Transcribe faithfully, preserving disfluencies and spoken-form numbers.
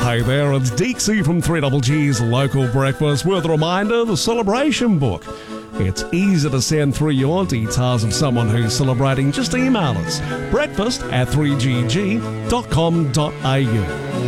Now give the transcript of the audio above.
Hey there, it's Deeksy from three G's Local Breakfast with a reminder, the celebration book. It's easy to send through your details of someone who's celebrating. Just email us, breakfast at three g g dot com dot a u.